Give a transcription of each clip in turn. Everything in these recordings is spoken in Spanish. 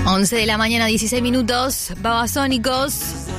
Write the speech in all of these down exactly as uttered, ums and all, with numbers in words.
once de la mañana, dieciséis minutos, Babasónicos.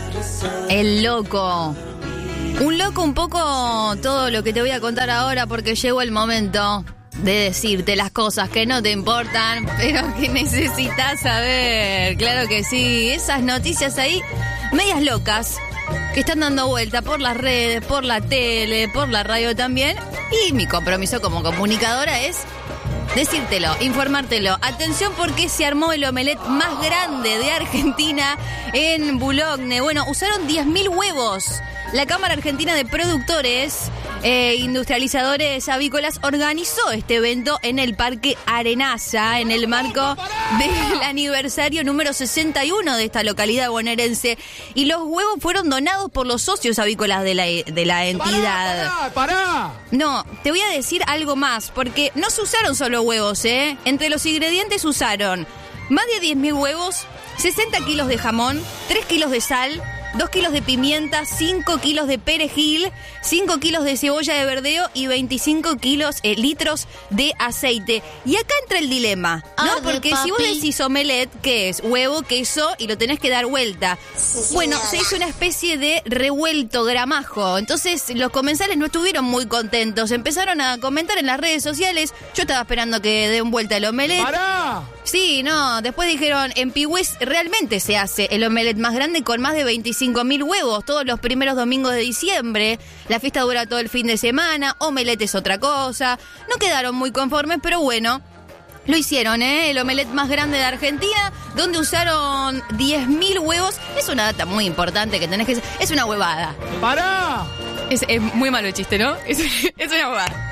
El loco. Un loco un poco todo lo que te voy a contar ahora, porque llegó el momento de decirte las cosas que no te importan, pero que necesitas saber. Claro que sí, esas noticias ahí, medias locas, que están dando vuelta por las redes, por la tele, por la radio también. Y mi compromiso como comunicadora es decírtelo, informártelo. Atención, porque se armó el omelette más grande de Argentina en Boulogne. Bueno, usaron diez mil huevos. La Cámara Argentina de Productores e Industrializadores Avícolas organizó este evento en el Parque Arenaza, en el marco del aniversario número sesenta y uno de esta localidad bonaerense. Y los huevos fueron donados por los socios avícolas de la, de la entidad. ¡Pará, pará, pará! No, te voy a decir algo más, porque no se usaron solo huevos, ¿eh? Entre los ingredientes usaron más de diez mil huevos, sesenta kilos de jamón, tres kilos de sal, dos kilos de pimienta, cinco kilos de perejil, cinco kilos de cebolla de verdeo y veinticinco kilos, eh, litros de aceite. Y acá entra el dilema, ¿no? Arde, Porque papi. si vos decís omelette, ¿qué es? Huevo, queso y lo tenés que dar vuelta. Sí, Bueno, señora. se hizo una especie de revuelto gramajo. Entonces los comensales no estuvieron muy contentos. Empezaron a comentar en las redes sociales. Yo estaba esperando que den vuelta el omelette. ¡Pará! Sí, no, después dijeron, en Pigüés realmente se hace el omelette más grande con más de veinticinco mil huevos, todos los primeros domingos de diciembre. La fiesta dura todo el fin de semana, omelette es otra cosa. No quedaron muy conformes, pero bueno, lo hicieron, ¿eh? El omelette más grande de Argentina, donde usaron diez mil huevos. Es una data muy importante que tenés que... Es una huevada. ¡Pará! Es, es muy malo el chiste, ¿no? Es, es una huevada.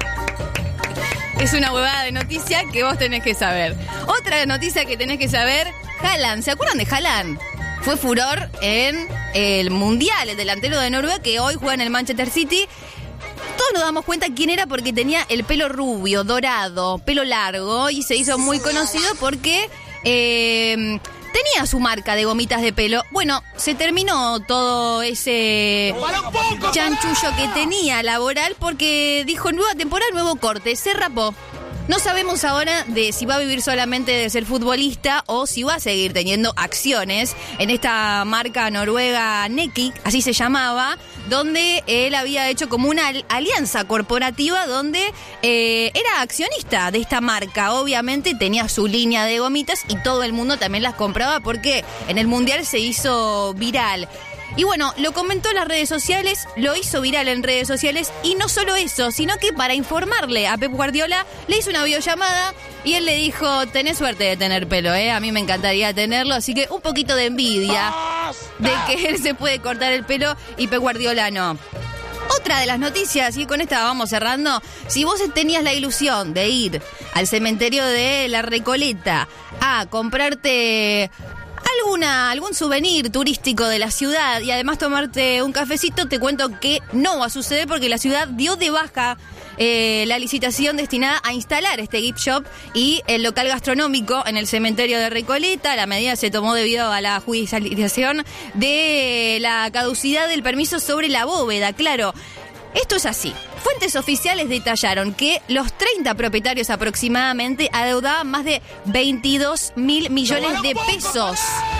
Es una huevada de noticia que vos tenés que saber. Otra noticia que tenés que saber, Haaland. ¿Se acuerdan de Haaland? Fue furor en el Mundial, el delantero de Noruega que hoy juega en el Manchester City. Todos nos damos cuenta quién era porque tenía el pelo rubio, dorado, pelo largo, y se hizo muy conocido porque eh, tenía su marca de gomitas de pelo. Bueno, se terminó todo ese ¡Pará un poco! chanchullo que tenía laboral porque dijo nueva temporada, nuevo corte, se rapó. No sabemos ahora de si va a vivir solamente de ser futbolista o si va a seguir teniendo acciones en esta marca noruega Neki, así se llamaba, donde él había hecho como una al- alianza corporativa donde eh, era accionista de esta marca. Obviamente tenía su línea de gomitas y todo el mundo también las compraba porque en el Mundial se hizo viral. Y bueno, lo comentó en las redes sociales, lo hizo viral en redes sociales, y no solo eso, sino que para informarle a Pep Guardiola, le hizo una videollamada y él le dijo, tenés suerte de tener pelo, ¿eh? A mí me encantaría tenerlo, así que un poquito de envidia de que él se puede cortar el pelo y Pep Guardiola no. Otra de las noticias, y con esta vamos cerrando, si vos tenías la ilusión de ir al cementerio de La Recoleta a comprarte alguna algún souvenir turístico de la ciudad y además tomarte un cafecito, te cuento que no va a suceder porque la ciudad dio de baja eh, la licitación destinada a instalar este gift shop y el local gastronómico en el cementerio de Recoleta. La medida se tomó debido a la judicialización de la caducidad del permiso sobre la bóveda. Claro, esto es así. Fuentes oficiales detallaron que los treinta propietarios aproximadamente adeudaban más de veintidós mil millones de pesos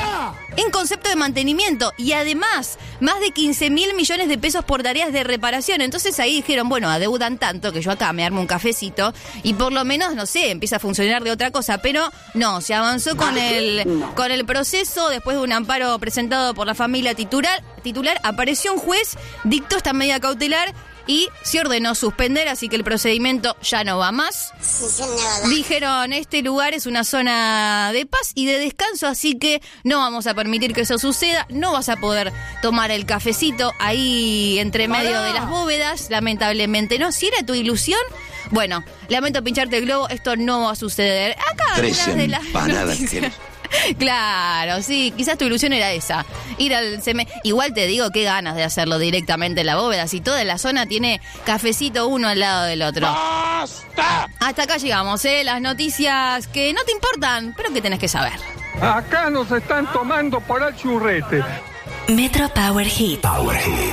en concepto de mantenimiento y además más de quince mil millones de pesos por tareas de reparación. Entonces ahí dijeron, bueno, adeudan tanto que yo acá me armo un cafecito y por lo menos, no sé, empieza a funcionar de otra cosa. Pero no, se avanzó con el, con el proceso. Después de un amparo presentado por la familia titular, titular apareció un juez, dictó esta medida cautelar y se ordenó suspender, así que el procedimiento ya no va más. Sí, señora. Dijeron, este lugar es una zona de paz y de descanso, así que no vamos a permitir que eso suceda. No vas a poder tomar el cafecito ahí entre medio ¡Pará! de las bóvedas, lamentablemente no. Si era tu ilusión, bueno, lamento pincharte el globo, esto no va a suceder. Acá Tres algunas de las empanadas noticias. que- Claro, sí, quizás tu ilusión era esa, ir al ceme. Igual te digo, qué ganas de hacerlo directamente en la bóveda, si toda la zona tiene cafecito uno al lado del otro. ¡Basta! Hasta acá llegamos, ¿eh? Las noticias que no te importan, pero que tenés que saber. Acá nos están tomando por el churrete. Metro Power Hit.